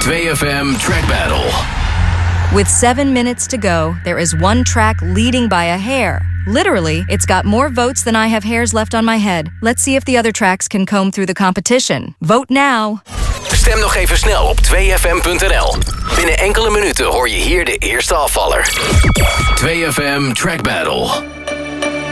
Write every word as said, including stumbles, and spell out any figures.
two F M Track Battle. With seven minutes to go, there is one track leading by a hair. Literally, it's got more votes than I have hairs left on my head. Let's see if the other tracks can comb through the competition. Vote now. Stem nog even snel op two F M punt n l. Binnen enkele minuten hoor je hier de eerste afvaller. two F M Track Battle.